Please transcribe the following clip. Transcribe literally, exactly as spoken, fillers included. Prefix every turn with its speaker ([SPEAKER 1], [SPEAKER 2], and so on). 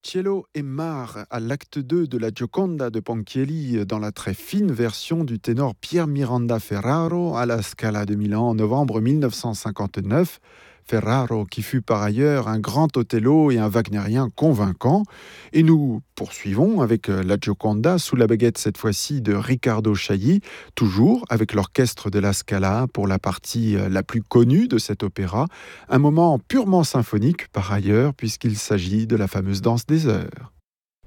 [SPEAKER 1] Cielo et Mare à l'acte deux de la Gioconda de Ponchielli dans la très fine version du ténor Pier Miranda Ferraro à la Scala de Milan en novembre mille neuf cent cinquante-neuf. Ferraro qui fut par ailleurs un grand Othello et un wagnérien convaincant. Et nous poursuivons avec la Gioconda sous la baguette cette fois-ci de Riccardo Chailly, toujours avec l'orchestre de la Scala pour la partie la plus connue de cet opéra, un moment purement symphonique par ailleurs puisqu'il s'agit de la fameuse danse des heures.